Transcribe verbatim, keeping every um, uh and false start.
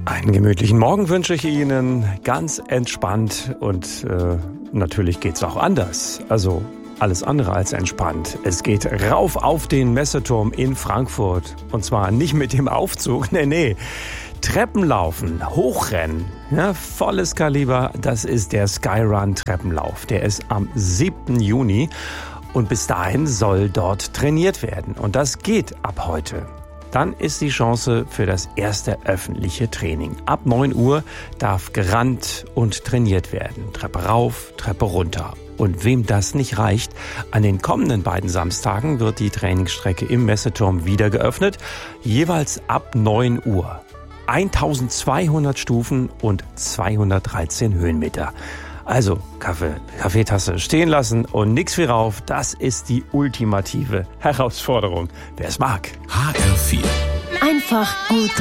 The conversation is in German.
Einen gemütlichen Morgen wünsche ich Ihnen, ganz entspannt und äh, natürlich geht's auch anders. Also alles andere als entspannt. Es geht rauf auf den Messeturm in Frankfurt und zwar nicht mit dem Aufzug, nee, nee. Treppenlaufen, Hochrennen, ja, volles Kaliber, das ist der Skyrun Treppenlauf. Der ist am siebten Juni und bis dahin soll dort trainiert werden und das geht ab heute. Dann ist die Chance für das erste öffentliche Training. Ab neun Uhr darf gerannt und trainiert werden. Treppe rauf, Treppe runter. Und wem das nicht reicht, an den kommenden beiden Samstagen wird die Trainingsstrecke im Messeturm wieder geöffnet, jeweils ab neun Uhr. eintausendzweihundert Stufen und zweihundertdreizehn Höhenmeter. Also Kaffee, Kaffeetasse stehen lassen und nix wie rauf, das ist die ultimative Herausforderung. Wer es mag. H R vier. Einfach gut